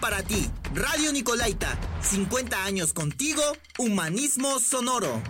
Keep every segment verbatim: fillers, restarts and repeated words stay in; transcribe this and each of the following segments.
para ti. Radio Nicolaita, cincuenta años contigo, humanismo sonoro.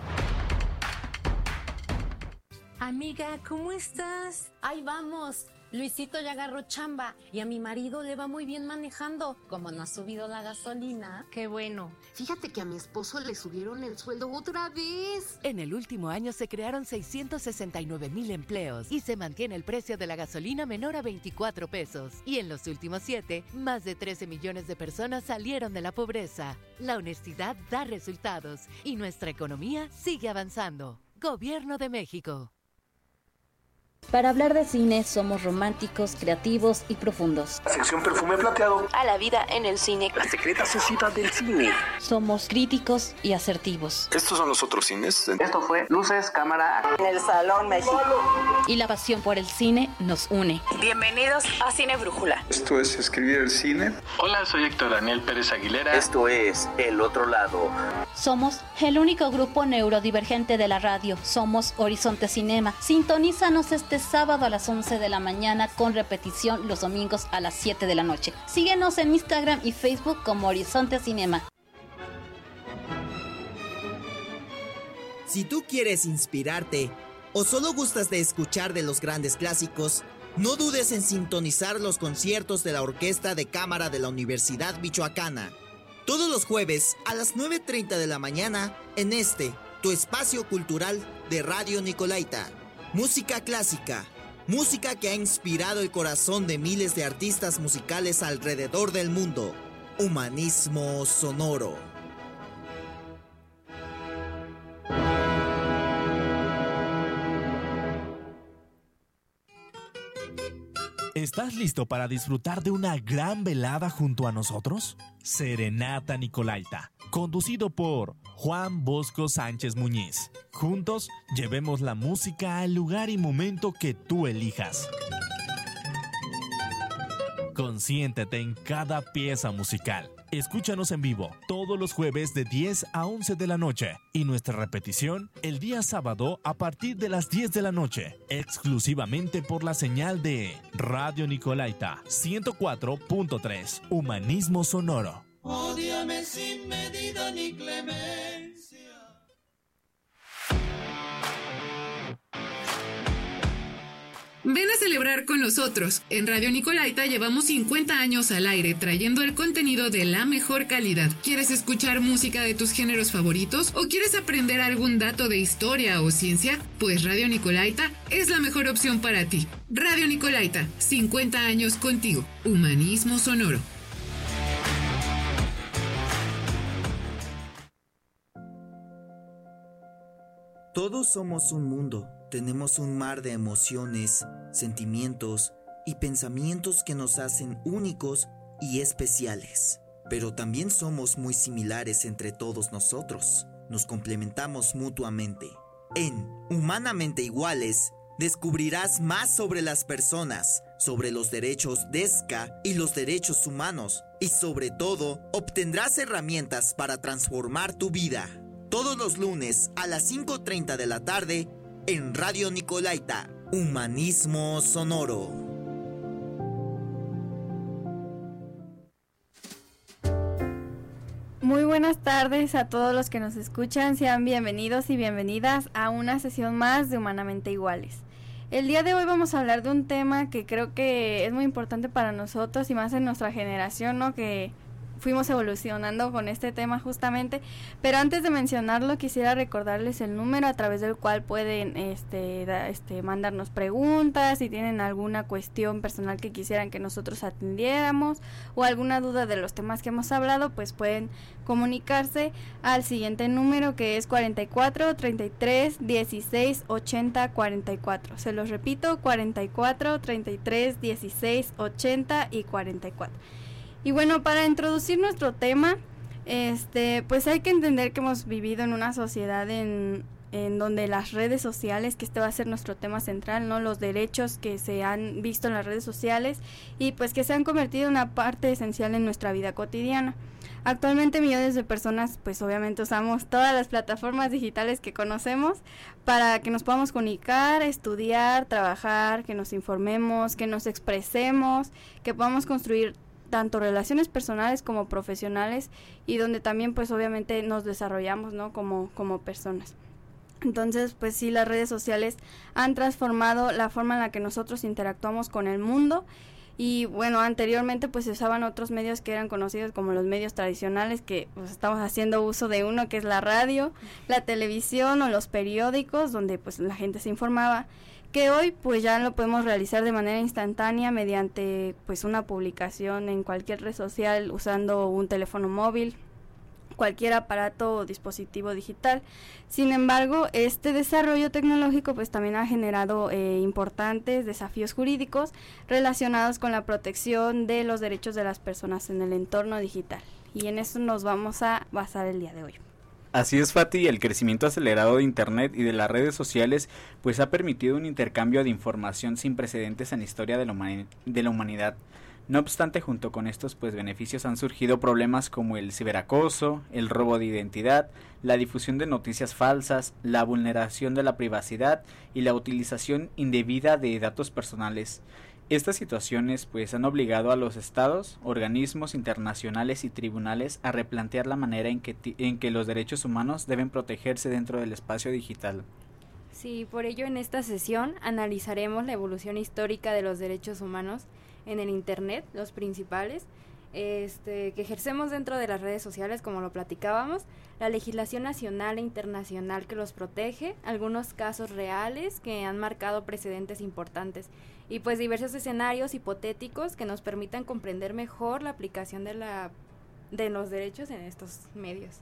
Amiga, ¿cómo estás? Ahí vamos. Luisito ya agarró chamba y a mi marido le va muy bien manejando. Como no ha subido la gasolina. Qué bueno. Fíjate que a mi esposo le subieron el sueldo otra vez. En el último año se crearon seiscientos sesenta y nueve mil empleos y se mantiene el precio de la gasolina menor a veinticuatro pesos. Y en los últimos siete, más de trece millones de personas salieron de la pobreza. La honestidad da resultados y nuestra economía sigue avanzando. Gobierno de México. Para hablar de cine somos románticos, creativos y profundos. La sección perfume plateado. A la vida en el cine. La secreta sociedad del cine. Somos críticos y asertivos. Estos son los otros cines. Esto fue Luces, Cámara. En el Salón México. Y la pasión por el cine nos une. Bienvenidos a Cine Brújula. Esto es Escribir el Cine. Hola, soy Héctor Daniel Pérez Aguilera. Esto es El Otro Lado. Somos el único grupo neurodivergente de la radio. Somos Horizonte Cinema. Sintonízanos este sábado a las once de la mañana con repetición los domingos a las siete de la noche. Síguenos en Instagram y Facebook como Horizonte Cinema. Si tú quieres inspirarte o solo gustas de escuchar de los grandes clásicos, no dudes en sintonizar los conciertos de la Orquesta de Cámara de la Universidad Michoacana. Todos los jueves a las nueve treinta de la mañana en este, tu espacio cultural de Radio Nicolaita. Música clásica, música que ha inspirado el corazón de miles de artistas musicales alrededor del mundo. Humanismo sonoro. ¿Estás listo para disfrutar de una gran velada junto a nosotros? Serenata Nicolaita, conducido por Juan Bosco Sánchez Muñiz. Juntos, llevemos la música al lugar y momento que tú elijas. Consiéntete en cada pieza musical. Escúchanos en vivo todos los jueves de diez a once de la noche y nuestra repetición el día sábado a partir de las diez de la noche, exclusivamente por la señal de Radio Nicolaita ciento cuatro punto tres, Humanismo Sonoro. Ódiame sin medida ni clemencia. Ven a celebrar con nosotros. En Radio Nicolaita llevamos cincuenta años al aire trayendo el contenido de la mejor calidad. ¿Quieres escuchar música de tus géneros favoritos o quieres aprender algún dato de historia o ciencia? Pues Radio Nicolaita es la mejor opción para ti. Radio Nicolaita, cincuenta años contigo. Humanismo sonoro. Todos somos un mundo. Tenemos un mar de emociones, sentimientos y pensamientos que nos hacen únicos y especiales. Pero también somos muy similares entre todos nosotros. Nos complementamos mutuamente. En Humanamente Iguales, descubrirás más sobre las personas, sobre los derechos D E S C A y los derechos humanos. Y sobre todo, obtendrás herramientas para transformar tu vida. Todos los lunes a las cinco treinta de la tarde, en Radio Nicolaita, Humanismo Sonoro. Muy buenas tardes a todos los que nos escuchan, sean bienvenidos y bienvenidas a una sesión más de Humanamente Iguales. El día de hoy vamos a hablar de un tema que creo que es muy importante para nosotros y más en nuestra generación, ¿no? Que fuimos evolucionando con este tema justamente, pero antes de mencionarlo quisiera recordarles el número a través del cual pueden este, da, este, mandarnos preguntas, si tienen alguna cuestión personal que quisieran que nosotros atendiéramos o alguna duda de los temas que hemos hablado, pues pueden comunicarse al siguiente número que es cuarenta y cuatro, treinta y tres, dieciséis, ochenta, cuarenta y cuatro. Se los repito, cuarenta y cuatro, treinta y tres, dieciséis, ochenta y cuarenta y cuatro. Y bueno, para introducir nuestro tema, este, pues hay que entender que hemos vivido en una sociedad en, en donde las redes sociales, que este va a ser nuestro tema central, ¿no? Los derechos que se han visto en las redes sociales y pues que se han convertido en una parte esencial en nuestra vida cotidiana. Actualmente millones de personas pues obviamente usamos todas las plataformas digitales que conocemos para que nos podamos comunicar, estudiar, trabajar, que nos informemos, que nos expresemos, que podamos construir tanto relaciones personales como profesionales y donde también pues obviamente nos desarrollamos, ¿no? Como, como personas. Entonces, pues sí, las redes sociales han transformado la forma en la que nosotros interactuamos con el mundo. Y bueno, anteriormente pues se usaban otros medios que eran conocidos como los medios tradicionales, que pues estamos haciendo uso de uno que es la radio, la televisión o los periódicos, donde pues la gente se informaba, que hoy pues ya lo podemos realizar de manera instantánea mediante pues una publicación en cualquier red social usando un teléfono móvil, cualquier aparato o dispositivo digital. Sin embargo, este desarrollo tecnológico pues también ha generado eh, importantes desafíos jurídicos relacionados con la protección de los derechos de las personas en el entorno digital. Y en eso nos vamos a basar el día de hoy. Así es, Fati, el crecimiento acelerado de Internet y de las redes sociales pues ha permitido un intercambio de información sin precedentes en la historia de la, humani- de la humanidad. No obstante, junto con estos pues beneficios han surgido problemas como el ciberacoso, el robo de identidad, la difusión de noticias falsas, la vulneración de la privacidad y la utilización indebida de datos personales. Estas situaciones pues han obligado a los estados, organismos internacionales y tribunales a replantear la manera en que, t- en que los derechos humanos deben protegerse dentro del espacio digital. Sí, por ello en esta sesión analizaremos la evolución histórica de los derechos humanos en el Internet, los principales, este, que ejercemos dentro de las redes sociales, como lo platicábamos, la legislación nacional e internacional que los protege, algunos casos reales que han marcado precedentes importantes y pues diversos escenarios hipotéticos que nos permitan comprender mejor la aplicación de la de los derechos en estos medios.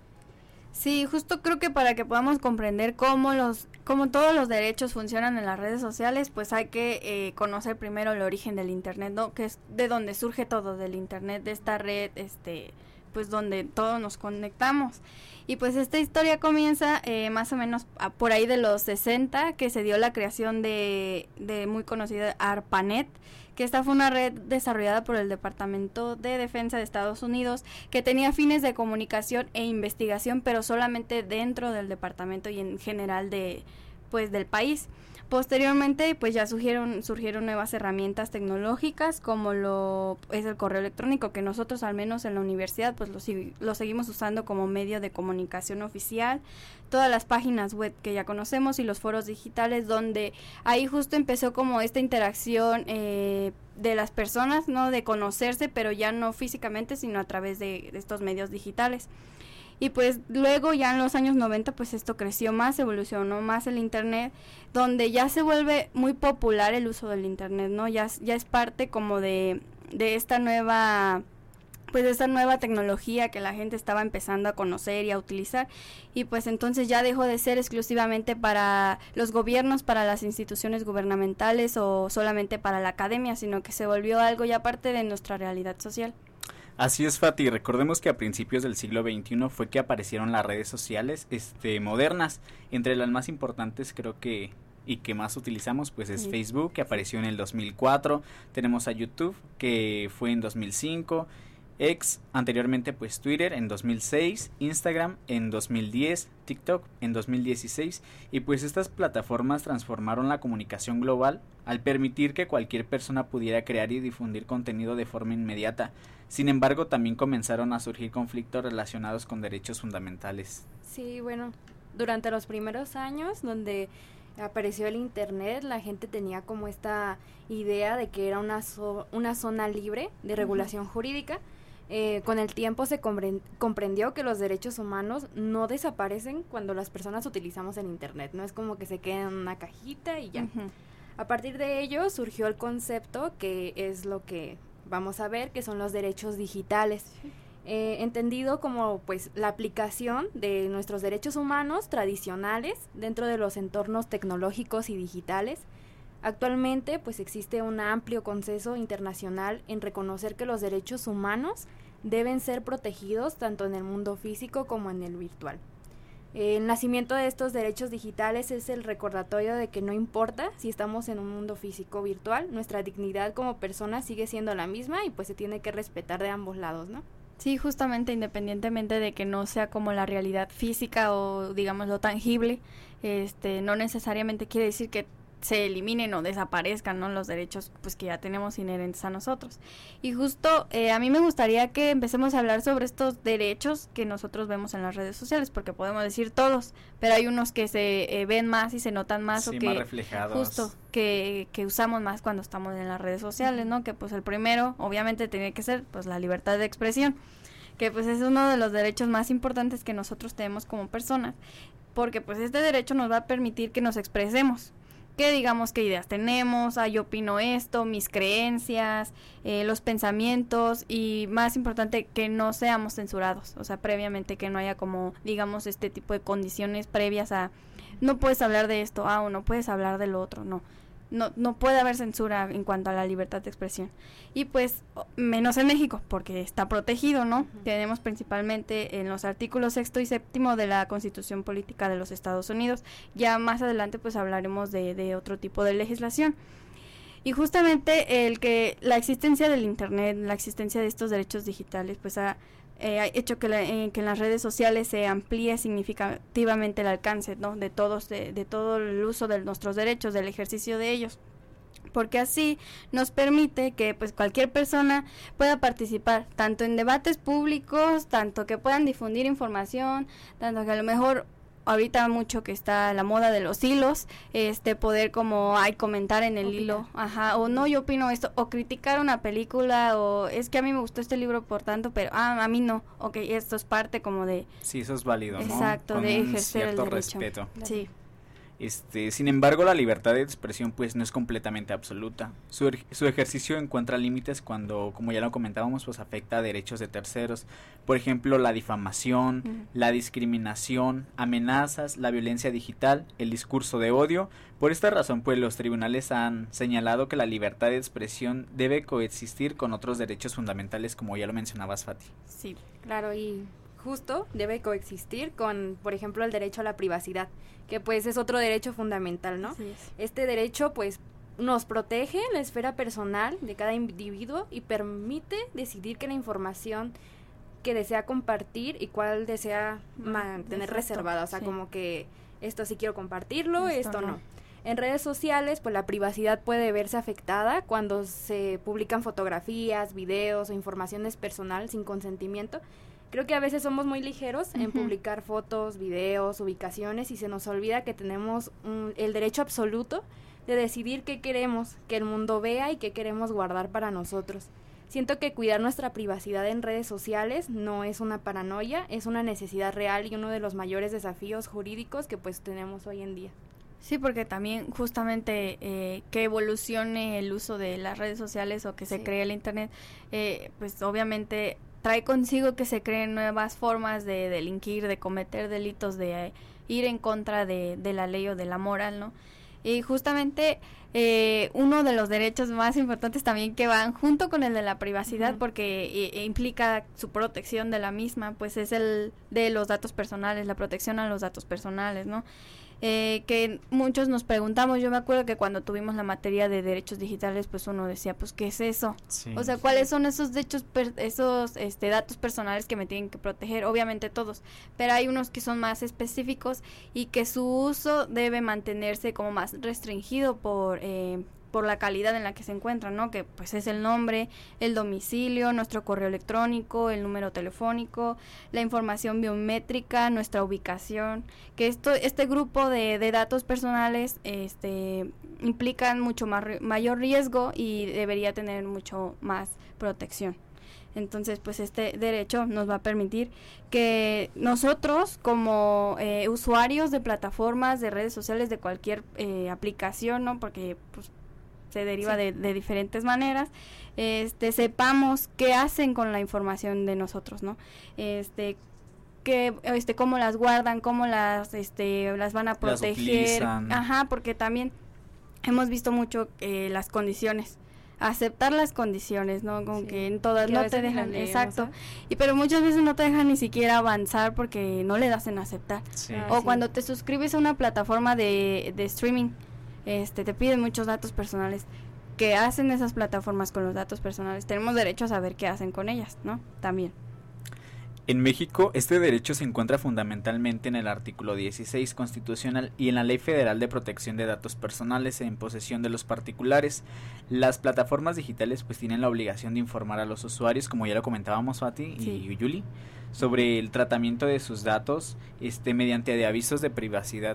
Sí, justo creo que para que podamos comprender cómo los cómo todos los derechos funcionan en las redes sociales, pues hay que eh, conocer primero el origen del Internet, ¿no? Que es de donde surge todo, del Internet, de esta red, este, pues donde todos nos conectamos. Y pues esta historia comienza eh, más o menos a, por ahí de los sesenta, que se dio la creación de, de muy conocida ARPANET, que esta fue una red desarrollada por el Departamento de Defensa de Estados Unidos, que tenía fines de comunicación e investigación, pero solamente dentro del departamento y en general de pues del país. Posteriormente, pues ya surgieron surgieron nuevas herramientas tecnológicas como lo es el correo electrónico, que nosotros al menos en la universidad pues lo, lo seguimos usando como medio de comunicación oficial, todas las páginas web que ya conocemos y los foros digitales, donde ahí justo empezó como esta interacción eh, de las personas, ¿no? De conocerse, pero ya no físicamente, sino a través de, de estos medios digitales. Y pues luego ya en los años noventa pues esto creció más, evolucionó más el Internet, donde ya se vuelve muy popular el uso del Internet, ¿no? Ya, ya es parte como de, de esta nueva, pues de esta nueva tecnología que la gente estaba empezando a conocer y a utilizar, y pues entonces ya dejó de ser exclusivamente para los gobiernos, para las instituciones gubernamentales o solamente para la academia, sino que se volvió algo ya parte de nuestra realidad social. Así es, Fati, recordemos que a principios del siglo veintiuno fue que aparecieron las redes sociales este, modernas. Entre las más importantes creo que y que más utilizamos pues es sí. Facebook, que apareció en el dos mil cuatro, tenemos a YouTube que fue en dos mil cinco, X, anteriormente pues Twitter en dos mil seis, Instagram en dos mil diez, TikTok en dos mil dieciséis, y pues estas plataformas transformaron la comunicación global al permitir que cualquier persona pudiera crear y difundir contenido de forma inmediata. Sin embargo, también comenzaron a surgir conflictos relacionados con derechos fundamentales. Sí, bueno, durante los primeros años donde apareció el Internet, la gente tenía como esta idea de que era una, so- una zona libre de regulación uh-huh. jurídica. Eh, con el tiempo se compre- comprendió que los derechos humanos no desaparecen cuando las personas utilizamos el Internet, no es como que se queden en una cajita y ya. Uh-huh. A partir de ello surgió el concepto que es lo que vamos a ver, que son los derechos digitales, sí. eh, entendido como pues la aplicación de nuestros derechos humanos tradicionales dentro de los entornos tecnológicos y digitales. Actualmente pues existe un amplio consenso internacional en reconocer que los derechos humanos deben ser protegidos tanto en el mundo físico como en el virtual. El nacimiento de estos derechos digitales es el recordatorio de que no importa si estamos en un mundo físico o virtual, nuestra dignidad como persona sigue siendo la misma y pues se tiene que respetar de ambos lados, ¿no? Sí, justamente independientemente de que no sea como la realidad física o digamos lo tangible, este, no necesariamente quiere decir que se eliminen o desaparezcan, ¿no? Los derechos pues que ya tenemos inherentes a nosotros. Y justo eh, a mí me gustaría que empecemos a hablar sobre estos derechos que nosotros vemos en las redes sociales, porque podemos decir todos, pero hay unos que se eh, ven más y se notan más, sí, o que más reflejados. Justo que, que usamos más cuando estamos en las redes sociales, ¿no? Que pues el primero obviamente tiene que ser pues la libertad de expresión, que pues es uno de los derechos más importantes que nosotros tenemos como personas, porque pues este derecho nos va a permitir que nos expresemos, que digamos qué ideas tenemos, ah, yo opino esto, mis creencias, eh, los pensamientos, y más importante, que no seamos censurados, o sea, previamente que no haya como, digamos, este tipo de condiciones previas a, no puedes hablar de esto, ah, o no puedes hablar de lo otro, no. No, no puede haber censura en cuanto a la libertad de expresión. Y pues, menos en México, porque está protegido, ¿no? Uh-huh. Tenemos principalmente en los artículos sexto y séptimo de la Constitución Política de los Estados Unidos. Ya más adelante, pues, hablaremos de, de otro tipo de legislación. Y justamente el que la existencia del Internet, la existencia de estos derechos digitales, pues, ha Eh, ha hecho que, la, eh, que en las redes sociales se amplíe significativamente el alcance, ¿no? de todos, de, de todo el uso de nuestros derechos, del ejercicio de ellos, porque así nos permite que pues cualquier persona pueda participar tanto en debates públicos, tanto que puedan difundir información, tanto que a lo mejor ahorita mucho que está la moda de los hilos, este poder como hay comentar en el Opinar. hilo, ajá, o no, yo opino esto, o criticar una película, o es que a mí me gustó este libro por tanto, pero ah, a mí no, ok, esto es parte como de... Sí, eso es válido, ¿no? Exacto, Con de un ejercer cierto el derecho. respeto. Sí. Este, sin embargo, la libertad de expresión pues no es completamente absoluta. Su, su ejercicio encuentra límites cuando, como ya lo comentábamos, pues afecta a derechos de terceros. Por ejemplo, la difamación, uh-huh. la discriminación, amenazas, la violencia digital, el discurso de odio. Por esta razón, pues los tribunales han señalado que la libertad de expresión debe coexistir con otros derechos fundamentales, como ya lo mencionabas, Fati. Sí, claro, y justo debe coexistir con, por ejemplo, el derecho a la privacidad, que pues es otro derecho fundamental, ¿no? Sí. Este derecho pues nos protege la esfera personal de cada individuo y permite decidir que la información que desea compartir y cuál desea mantener Exacto. reservada, o sea, sí. como que esto sí quiero compartirlo, esto, esto no. no. En redes sociales, pues la privacidad puede verse afectada cuando se publican fotografías, videos o informaciones personales sin consentimiento. Creo que a veces somos muy ligeros uh-huh. en publicar fotos, videos, ubicaciones, y se nos olvida que tenemos un, el derecho absoluto de decidir qué queremos que el mundo vea y qué queremos guardar para nosotros. Siento que cuidar nuestra privacidad en redes sociales no es una paranoia, es una necesidad real y uno de los mayores desafíos jurídicos que pues tenemos hoy en día. Sí, porque también justamente eh, que evolucione el uso de las redes sociales o que se sí. cree el Internet, eh, pues obviamente trae consigo que se creen nuevas formas de delinquir, de cometer delitos, de eh, ir en contra de, de la ley o de la moral, ¿no? Y justamente eh, uno de los derechos más importantes también que van junto con el de la privacidad, uh-huh. porque eh, implica su protección de la misma, pues es el de los datos personales, la protección a los datos personales, ¿no? Eh, que muchos nos preguntamos, yo me acuerdo que cuando tuvimos la materia de derechos digitales, pues uno decía, pues, ¿qué es eso? Sí, o sea, ¿cuáles son esos derechos, per- esos este, datos personales que me tienen que proteger? Obviamente todos, pero hay unos que son más específicos y que su uso debe mantenerse como más restringido por... Eh, por la calidad en la que se encuentran, ¿no? Que pues es el nombre, el domicilio, nuestro correo electrónico, el número telefónico, la información biométrica, nuestra ubicación, que esto este grupo de, de datos personales este implican mucho más, mayor riesgo y debería tener mucho más protección. Entonces, pues este derecho nos va a permitir que nosotros como eh, usuarios de plataformas, de redes sociales, de cualquier eh, aplicación, ¿no? Porque pues se deriva sí. de, de diferentes maneras, este sepamos qué hacen con la información de nosotros, ¿no? Este que este cómo las guardan, cómo las este las van a proteger, ajá, porque también hemos visto mucho eh, las condiciones, aceptar las condiciones, ¿no? Como sí. que en todas que no te dejan, leemos, exacto, ¿eh? Y pero muchas veces no te dejan ni siquiera avanzar porque no le das en aceptar. Sí. O sí. cuando te suscribes a una plataforma de, de streaming, este te piden muchos datos personales. ¿Qué hacen esas plataformas con los datos personales? Tenemos derecho a saber qué hacen con ellas, ¿no? También. En México, este derecho se encuentra fundamentalmente en el artículo dieciséis constitucional y en la Ley Federal de Protección de Datos Personales en posesión de los particulares. Las plataformas digitales pues tienen la obligación de informar a los usuarios, como ya lo comentábamos Fati sí. y Yuli, sobre el tratamiento de sus datos este mediante de avisos de privacidad.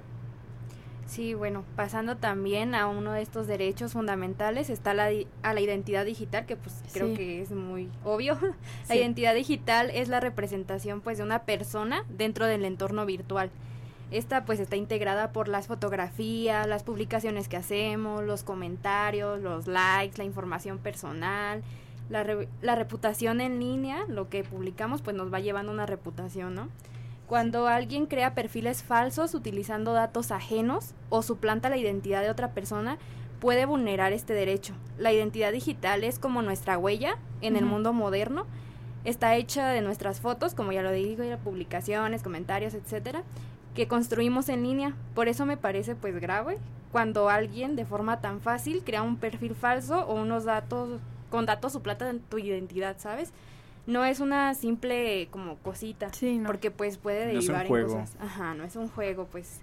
Sí, bueno, pasando también a uno de estos derechos fundamentales está la di- a la identidad digital, que pues creo Sí. que es muy obvio. La Sí. identidad digital es la representación pues de una persona dentro del entorno virtual. Esta pues está integrada por las fotografías, las publicaciones que hacemos, los comentarios, los likes, la información personal, la, re- la reputación en línea, lo que publicamos pues nos va llevando una reputación, ¿no? Cuando alguien crea perfiles falsos utilizando datos ajenos o suplanta la identidad de otra persona, puede vulnerar este derecho. La identidad digital es como nuestra huella en uh-huh. el mundo moderno. Está hecha de nuestras fotos, como ya lo digo, y las publicaciones, comentarios, etcétera, que construimos en línea. Por eso me parece pues grave cuando alguien de forma tan fácil crea un perfil falso o unos datos, con datos suplantan tu identidad, ¿sabes? No es una simple como cosita, sí, no. porque pues puede derivar no en cosas. Ajá, no es un juego, pues,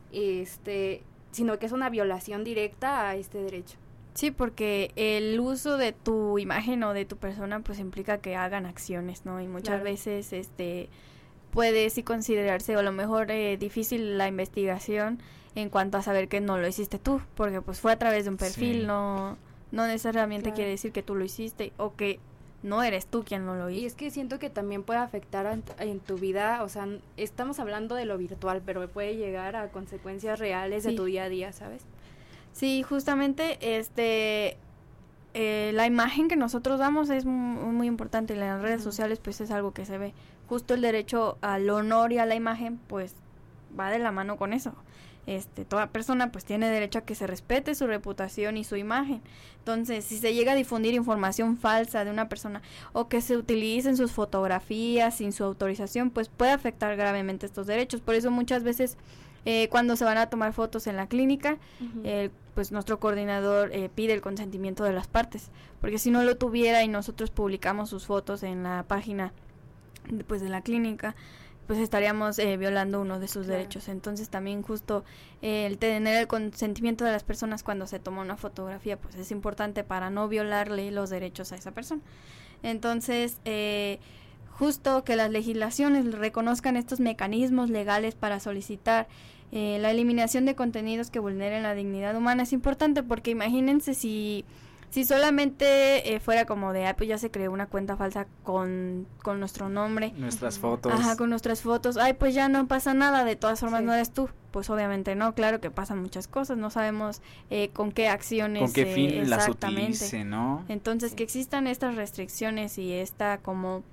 este, sino que es una violación directa a este derecho. Sí, porque el uso de tu imagen o de tu persona pues implica que hagan acciones, ¿no? Y muchas claro. veces, este, puede sí considerarse o a lo mejor eh, difícil la investigación en cuanto a saber que no lo hiciste tú, porque pues fue a través de un perfil, sí. no, no necesariamente claro. quiere decir que tú lo hiciste o que no eres tú quien no lo hizo. Y es que siento que también puede afectar en, en tu vida, o sea, estamos hablando de lo virtual, pero puede llegar a consecuencias reales sí. de tu día a día, ¿sabes? Sí, justamente, este, eh, la imagen que nosotros damos es muy, muy importante, y en las redes uh-huh. sociales pues es algo que se ve. Justo el derecho al honor y a la imagen pues va de la mano con eso. Este, toda persona pues tiene derecho a que se respete su reputación y su imagen. Entonces, si se llega a difundir información falsa de una persona o que se utilicen sus fotografías sin su autorización, pues puede afectar gravemente estos derechos. Por eso muchas veces eh, cuando se van a tomar fotos en la clínica, uh-huh. eh, pues nuestro coordinador eh, pide el consentimiento de las partes, porque si no lo tuviera y nosotros publicamos sus fotos en la página pues de la clínica, pues estaríamos eh, violando uno de sus claro. derechos. Entonces también justo eh, el tener el consentimiento de las personas cuando se toma una fotografía pues es importante para no violarle los derechos a esa persona. Entonces eh, justo que las legislaciones reconozcan estos mecanismos legales para solicitar eh, la eliminación de contenidos que vulneren la dignidad humana es importante, porque imagínense si Si solamente eh, fuera como de, ah, pues ya se creó una cuenta falsa con, con nuestro nombre. Nuestras fotos. Ajá, con nuestras fotos. Ay, pues ya no pasa nada, de todas formas sí. no eres tú. Pues obviamente no, claro que pasan muchas cosas, no sabemos eh, con qué acciones. Con qué fin eh, las utilice, ¿no? Entonces, sí. que existan estas restricciones y esta como,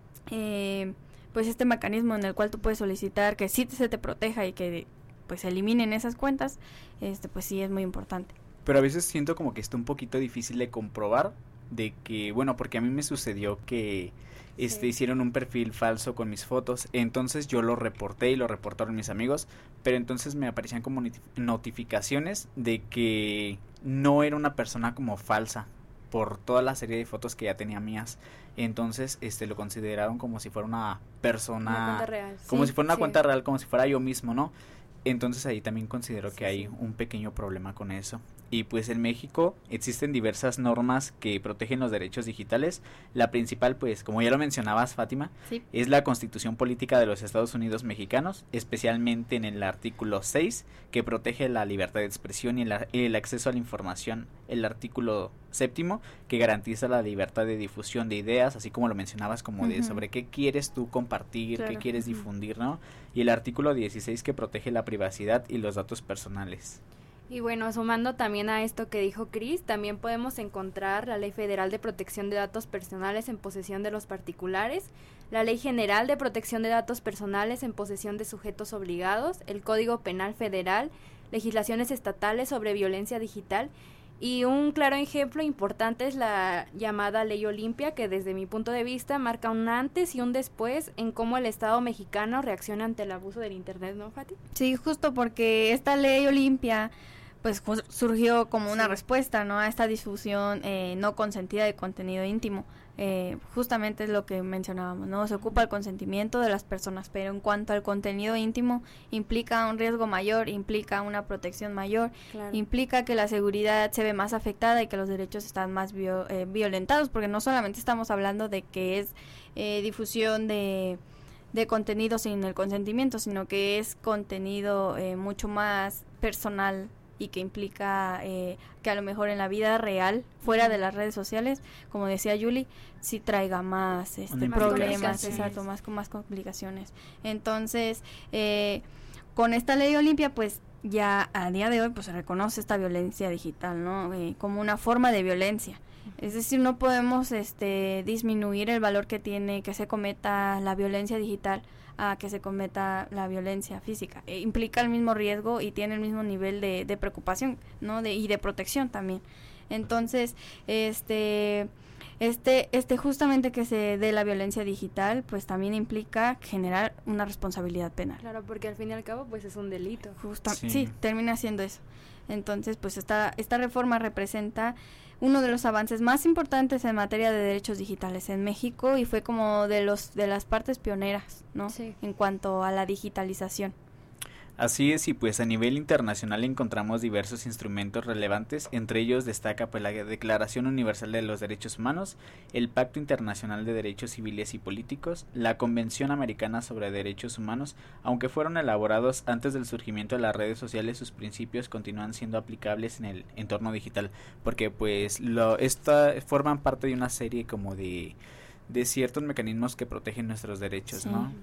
eh, pues este mecanismo en el cual tú puedes solicitar que sí se te proteja y que pues se eliminen esas cuentas, este pues sí es muy importante. Pero a veces siento como que está un poquito difícil de comprobar de que, bueno, porque a mí me sucedió que este sí. hicieron un perfil falso con mis fotos, entonces yo lo reporté y lo reportaron mis amigos, pero entonces me aparecían como notificaciones de que no era una persona como falsa por toda la serie de fotos que ya tenía mías. Entonces, este lo consideraron como si fuera una persona, una cuenta real. como sí, si fuera una sí. cuenta real, como si fuera yo mismo, ¿no? Entonces ahí también considero sí, que hay sí. un pequeño problema con eso. Y pues en México existen diversas normas que protegen los derechos digitales. La principal, pues, como ya lo mencionabas, Fátima, sí. es la Constitución Política de los Estados Unidos Mexicanos, especialmente en el artículo seis, que protege la libertad de expresión y el, el acceso a la información. El artículo séptimo, que garantiza la libertad de difusión de ideas, así como lo mencionabas, como uh-huh. de sobre qué quieres tú compartir, claro. qué quieres uh-huh. difundir, ¿no? Y el artículo dieciséis, que protege la privacidad y los datos personales. Y bueno, sumando también a esto que dijo Cris, también podemos encontrar la Ley Federal de Protección de Datos Personales en posesión de los particulares, la Ley General de Protección de Datos Personales en posesión de sujetos obligados, el Código Penal Federal, legislaciones estatales sobre violencia digital, y un claro ejemplo importante es la llamada Ley Olimpia, que desde mi punto de vista marca un antes y un después en cómo el Estado mexicano reacciona ante el abuso del Internet, ¿no, Fati? Sí, justo porque esta Ley Olimpia pues surgió como una sí. respuesta, ¿no?, a esta difusión eh, no consentida de contenido íntimo. eh, justamente es lo que mencionábamos, ¿no? Se ocupa el consentimiento de las personas, pero en cuanto al contenido íntimo, implica un riesgo mayor, implica una protección mayor, claro. implica que la seguridad se ve más afectada y que los derechos están más bio, eh, violentados, porque no solamente estamos hablando de que es eh, difusión de, de contenido sin el consentimiento, sino que es contenido eh, mucho más personal, y que implica eh, que a lo mejor en la vida real, fuera de las redes sociales, como decía Yuli, sí traiga más este, más problemas, exacto, más con más complicaciones. Entonces, eh, con esta ley Olimpia, pues ya a día de hoy pues se reconoce esta violencia digital, ¿no? Eh, como una forma de violencia. Es decir, no podemos este, disminuir el valor que tiene que se cometa la violencia digital a que se cometa la violencia física. Eh, implica el mismo riesgo y tiene el mismo nivel de, de preocupación, ¿no? De, y de protección también. Entonces, este, este, este justamente que se dé la violencia digital, pues también implica generar una responsabilidad penal. Claro, porque al fin y al cabo, pues es un delito. Justo, sí. sí, termina siendo eso. Entonces, pues esta, esta reforma representa uno de los avances más importantes en materia de derechos digitales en México y fue como de los de las partes pioneras, ¿no? Sí. En cuanto a la digitalización. Así es, y pues a nivel internacional encontramos diversos instrumentos relevantes, entre ellos destaca pues la Declaración Universal de los Derechos Humanos, el Pacto Internacional de Derechos Civiles y Políticos, la Convención Americana sobre Derechos Humanos. Aunque fueron elaborados antes del surgimiento de las redes sociales, sus principios continúan siendo aplicables en el entorno digital, porque pues lo esta forman parte de una serie como de, de ciertos mecanismos que protegen nuestros derechos, sí. ¿no?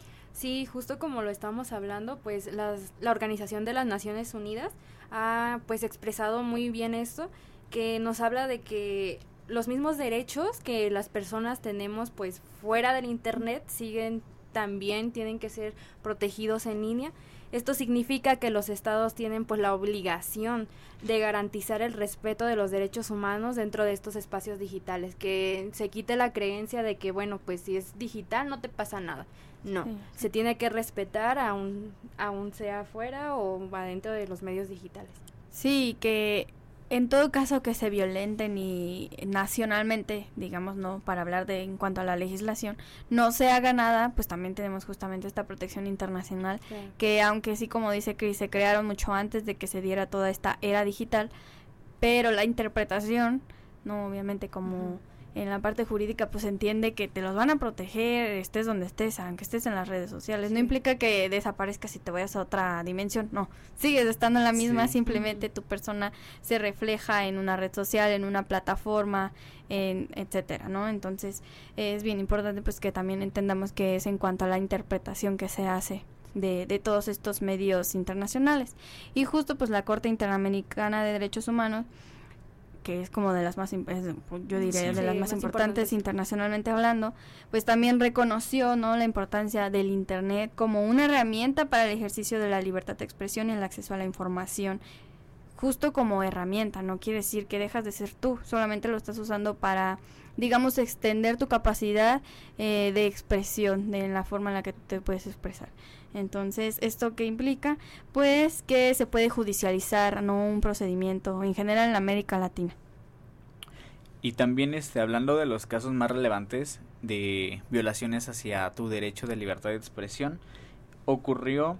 Sí, justo como lo estamos hablando, pues las, la Organización de las Naciones Unidas ha pues expresado muy bien esto, que nos habla de que los mismos derechos que las personas tenemos pues fuera del internet siguen también, tienen que ser protegidos en línea. Esto significa que los estados tienen pues la obligación de garantizar el respeto de los derechos humanos dentro de estos espacios digitales, que se quite la creencia de que bueno, pues si es digital no te pasa nada. No, sí. Se tiene que respetar aún, aún sea afuera o adentro de los medios digitales. Sí, que en todo caso que se violenten y nacionalmente, digamos, no para hablar de en cuanto a la legislación, no se haga nada, pues también tenemos justamente esta protección internacional, sí. que aunque sí, como dice Cris, se crearon mucho antes de que se diera toda esta era digital, pero la interpretación, no obviamente como... Uh-huh. En la parte jurídica pues se entiende que te los van a proteger, estés donde estés, aunque estés en las redes sociales. Sí. No implica que desaparezcas y te vayas a otra dimensión, no. Sigues estando en la misma, sí. Simplemente tu persona se refleja en una red social, en una plataforma, en etcétera, ¿no? Entonces es bien importante pues que también entendamos que es en cuanto a la interpretación que se hace de, de todos estos medios internacionales. Y justo pues la Corte Interamericana de Derechos Humanos, que es como de las más, yo diría, sí, de sí, las más, más importantes, importantes internacionalmente hablando, pues también reconoció, ¿no?, la importancia del Internet como una herramienta para el ejercicio de la libertad de expresión y el acceso a la información, justo como herramienta. No quiere decir que dejas de ser tú, solamente lo estás usando para, digamos, extender tu capacidad eh, de expresión, de la forma en la que te puedes expresar. Entonces, ¿esto qué implica? Pues que se puede judicializar, ¿no?, un procedimiento en general en América Latina. Y también este hablando de los casos más relevantes de violaciones hacia tu derecho de libertad de expresión, ocurrió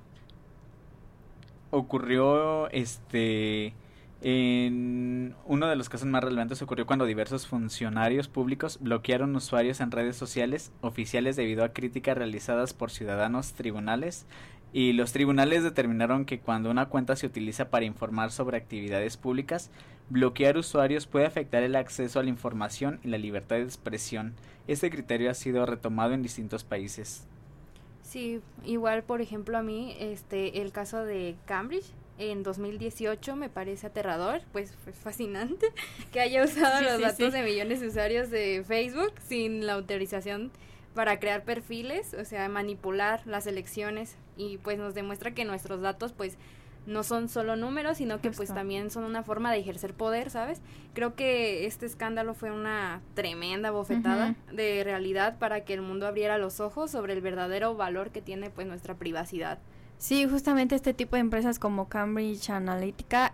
ocurrió este en uno de los casos más relevantes ocurrió cuando diversos funcionarios públicos bloquearon usuarios en redes sociales oficiales debido a críticas realizadas por ciudadanos tribunales, y los tribunales determinaron que cuando una cuenta se utiliza para informar sobre actividades públicas, bloquear usuarios puede afectar el acceso a la información y la libertad de expresión. Este criterio ha sido retomado en distintos países. Sí, igual por ejemplo a mí este el caso de Cambridge en dos mil dieciocho me parece aterrador, pues fue fascinante que haya usado sí, los sí, datos sí. de millones de usuarios de Facebook sin la autorización para crear perfiles, o sea, manipular las elecciones, y pues nos demuestra que nuestros datos pues no son solo números, sino que pues también son una forma de ejercer poder, ¿sabes? Creo que este escándalo fue una tremenda bofetada uh-huh. de realidad para que el mundo abriera los ojos sobre el verdadero valor que tiene pues nuestra privacidad. Sí, justamente este tipo de empresas como Cambridge Analytica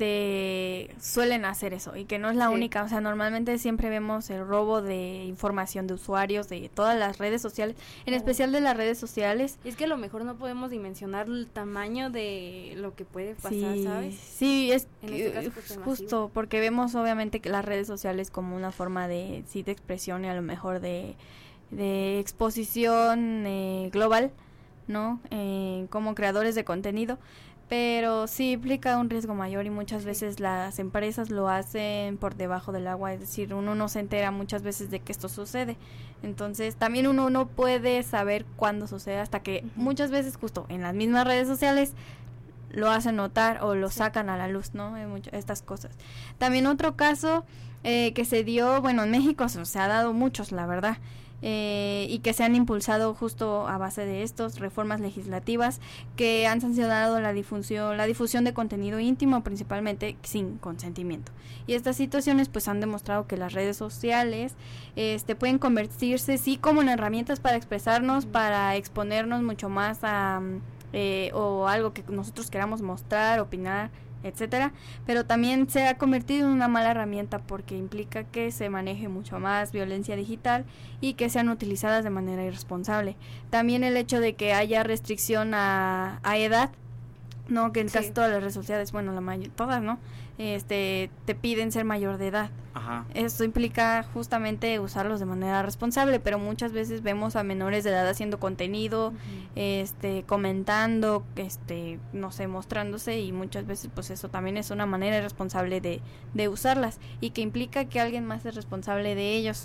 este, suelen hacer eso y que no es la sí. única, o sea, normalmente siempre vemos el robo de información de usuarios de todas las redes sociales, en oh. especial de las redes sociales. Es que a lo mejor no podemos dimensionar el tamaño de lo que puede pasar, sí, ¿sabes? Sí, es en este caso, pues, justo masivo. Porque vemos obviamente que las redes sociales como una forma de, sí, de expresión y a lo mejor de, de exposición eh, global, ¿no? Eh, como creadores de contenido, pero sí implica un riesgo mayor y muchas veces las empresas lo hacen por debajo del agua, es decir, uno no se entera muchas veces de que esto sucede, entonces también uno no puede saber cuándo sucede hasta que uh-huh. muchas veces justo en las mismas redes sociales lo hacen notar o lo sí. sacan a la luz, ¿no? Mucho, estas cosas. También otro caso eh, que se dio, bueno, en México se, se ha dado muchos, la verdad, Eh, y que se han impulsado justo a base de estos reformas legislativas que han sancionado la difusión la difusión de contenido íntimo principalmente sin consentimiento, y estas situaciones pues han demostrado que las redes sociales este pueden convertirse sí como en herramientas para expresarnos, mm. para exponernos mucho más a eh, o algo que nosotros queramos mostrar, opinar, etcétera, pero también se ha convertido en una mala herramienta porque implica que se maneje mucho más violencia digital y que sean utilizadas de manera irresponsable. También el hecho de que haya restricción a, a edad, no, que en sí. casi todas las redes sociales, bueno, la mayor, todas, ¿no? Este, te piden ser mayor de edad. Ajá. Esto implica justamente usarlos de manera responsable, pero muchas veces vemos a menores de edad haciendo contenido, uh-huh. este, comentando, este, no sé, mostrándose, y muchas veces pues eso también es una manera irresponsable de, de usarlas y que implica que alguien más es responsable de ellos.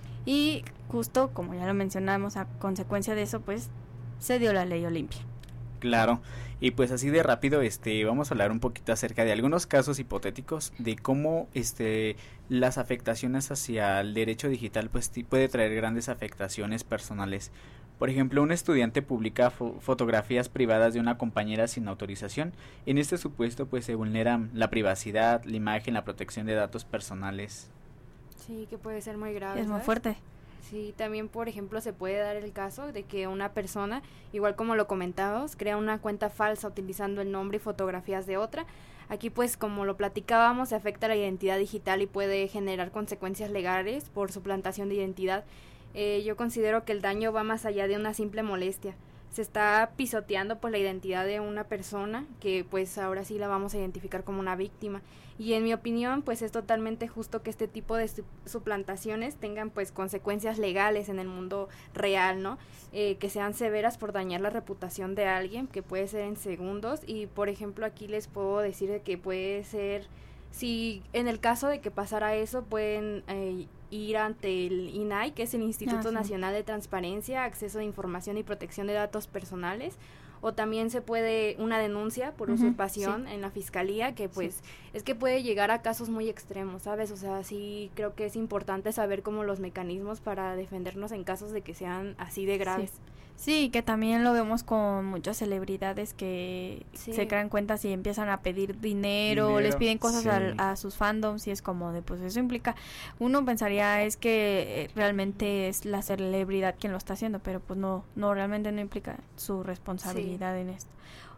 Y justo, como ya lo mencionamos, a consecuencia de eso, pues se dio la ley Olimpia. Claro, y pues así de rápido este vamos a hablar un poquito acerca de algunos casos hipotéticos de cómo este las afectaciones hacia el derecho digital pues t- puede traer grandes afectaciones personales. Por ejemplo, un estudiante publica fo- fotografías privadas de una compañera sin autorización. En este supuesto pues se vulneran la privacidad, la imagen, la protección de datos personales. Sí, que puede ser muy grave. Es muy ¿sabes? fuerte. Sí, también, por ejemplo, se puede dar el caso de que una persona, igual como lo comentábamos, crea una cuenta falsa utilizando el nombre y fotografías de otra. Aquí, pues, como lo platicábamos, se afecta la identidad digital y puede generar consecuencias legales por suplantación de identidad. Eh, yo considero que el daño va más allá de una simple molestia. Se está pisoteando pues la identidad de una persona que pues ahora sí la vamos a identificar como una víctima, y en mi opinión pues es totalmente justo que este tipo de su- suplantaciones tengan pues consecuencias legales en el mundo real, ¿no? Eh, que sean severas por dañar la reputación de alguien, que puede ser en segundos. Y por ejemplo aquí les puedo decir de que puede ser, si en el caso de que pasara eso, pueden eh, ir ante el I N A I, que es el Instituto ah, sí. Nacional de Transparencia, Acceso de Información y Protección de Datos Personales, o también se puede una denuncia por uh-huh, usurpación sí. en la fiscalía, que pues sí. es que puede llegar a casos muy extremos, ¿sabes? O sea, sí creo que es importante saber como los mecanismos para defendernos en casos de que sean así de graves. Sí. Sí, que también lo vemos con muchas celebridades que sí. se crean cuentas y empiezan a pedir dinero, dinero les piden cosas sí. a, a sus fandoms, y es como de, pues eso implica, uno pensaría es que realmente es la celebridad quien lo está haciendo, pero pues no, no realmente no implica su responsabilidad sí. en esto.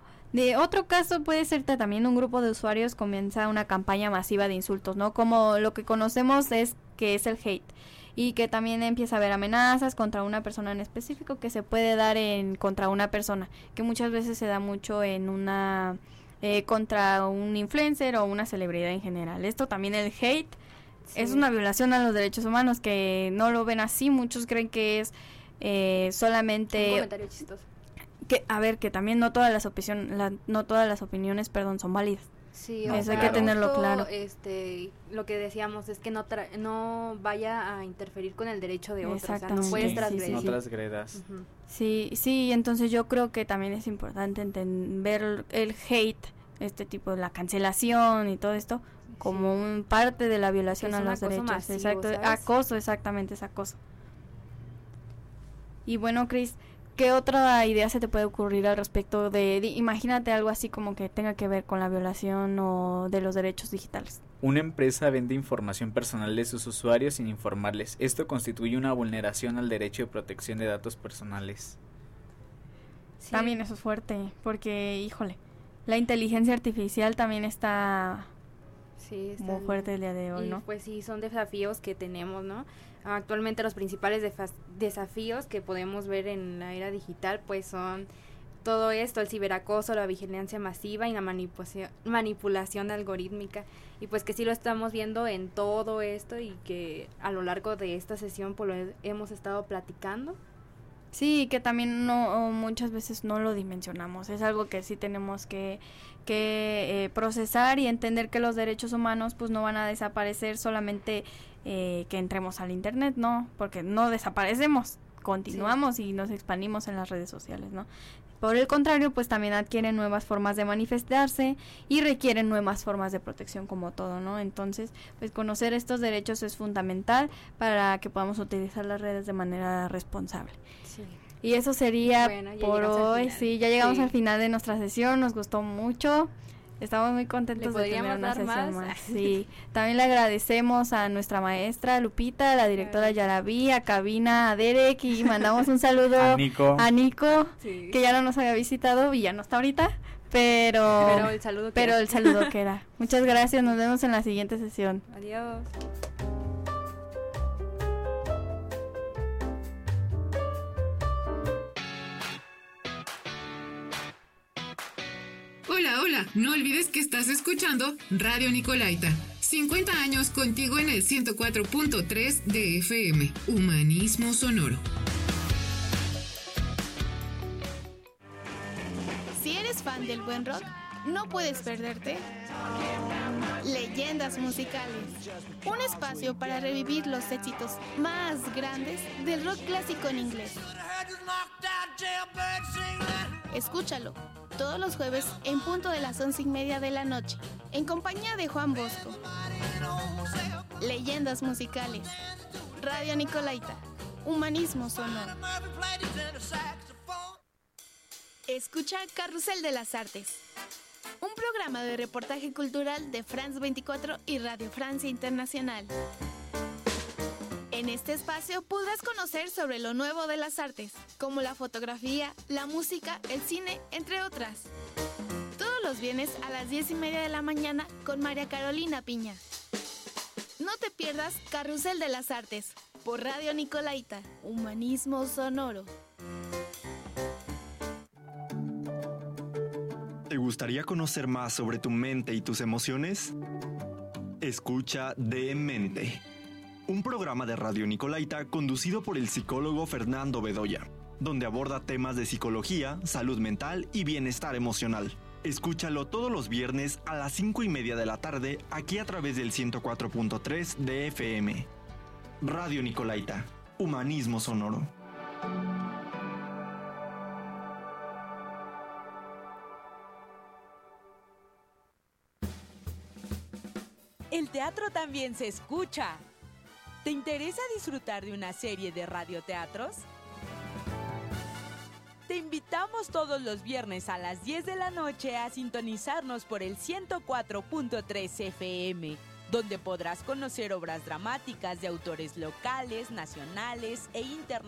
De otro caso puede ser que también un grupo de usuarios comienza una campaña masiva de insultos, ¿no? Como lo que conocemos es que es el hate, y que también empieza a haber amenazas contra una persona en específico que se puede dar en contra una persona, que muchas veces se da mucho en una eh, contra un influencer o una celebridad en general. Esto también, el hate, sí. es una violación a los derechos humanos, que no lo ven así, muchos creen que es eh, solamente un comentario chistoso. Que a ver, que también no todas las opinión, la, no todas las opiniones, perdón, son válidas. Sí, eso sea, hay que tenerlo justo, claro. Este, lo que decíamos es que no tra- no vaya a interferir con el derecho de otros, o sea, no puedes transgredir. Sí, sí, sí. No transgredas. Uh-huh. Sí, sí, entonces yo creo que también es importante entender ver el hate, este tipo de la cancelación y todo esto como sí. un parte de la violación a los derechos. Masivo, exacto, ¿sabes? acoso, exactamente, es acoso. Y bueno, Cris, ¿qué otra idea se te puede ocurrir al respecto de, de, imagínate algo así como que tenga que ver con la violación o de los derechos digitales? Una empresa vende información personal de sus usuarios sin informarles. Esto constituye una vulneración al derecho de protección de datos personales. Sí. También eso es fuerte, porque, híjole, la inteligencia artificial también está, sí, está muy fuerte el día de hoy, y ¿no? Pues sí, son desafíos que tenemos, ¿no? Actualmente los principales defa- desafíos que podemos ver en la era digital, pues son todo esto, el ciberacoso, la vigilancia masiva y la manipulación, manipulación algorítmica. Y pues que sí lo estamos viendo en todo esto y que a lo largo de esta sesión pues lo hemos estado platicando. Sí, que también no muchas veces no lo dimensionamos. Es algo que sí tenemos que, que eh, procesar y entender que los derechos humanos pues no van a desaparecer solamente eh, que entremos al internet, ¿no? Porque no desaparecemos, continuamos sí. y nos expandimos en las redes sociales, ¿no? Por el contrario, pues también adquieren nuevas formas de manifestarse y requieren nuevas formas de protección como todo, ¿no? Entonces, pues conocer estos derechos es fundamental para que podamos utilizar las redes de manera responsable. Sí. Y eso sería bueno, por hoy. Sí, ya llegamos sí. al final de nuestra sesión, nos gustó mucho. Estamos muy contentos de tener una sesión más. más. Sí, también le agradecemos a nuestra maestra Lupita, a la directora Yaraví, a Cabina, a Derek, y mandamos un saludo a Nico, a Nico sí. que ya no nos había visitado y ya no está ahorita, pero pero el saludo que pero era. el saludo que era. Muchas gracias, nos vemos en la siguiente sesión. Adiós. Hola, hola, no olvides que estás escuchando Radio Nicolaita. cincuenta años contigo en el ciento cuatro punto tres de F M. Humanismo sonoro. Si eres fan del buen rock, no puedes perderte Leyendas Musicales, un espacio para revivir los éxitos más grandes del rock clásico en inglés. Escúchalo todos los jueves en punto de las once y media de la noche, en compañía de Juan Bosco. Leyendas Musicales, Radio Nicolaita, Humanismo sonoro. Escucha Carrusel de las Artes, un programa de reportaje cultural de France veinticuatro y Radio Francia Internacional. En este espacio podrás conocer sobre lo nuevo de las artes, como la fotografía, la música, el cine, entre otras. Todos los viernes a las diez y media de la mañana con María Carolina Piña. No te pierdas Carrusel de las Artes, por Radio Nicolaita, Humanismo sonoro. ¿Te gustaría conocer más sobre tu mente y tus emociones? Escucha Demente, un programa de Radio Nicolaita conducido por el psicólogo Fernando Bedoya, donde aborda temas de psicología, salud mental y bienestar emocional. Escúchalo todos los viernes a las cinco y media de la tarde, aquí a través del ciento cuatro punto tres de F M. Radio Nicolaita, Humanismo sonoro. El teatro también se escucha. ¿Te interesa disfrutar de una serie de radioteatros? Te invitamos todos los viernes a las diez de la noche a sintonizarnos por el ciento cuatro punto tres F M, donde podrás conocer obras dramáticas de autores locales, nacionales e internacionales.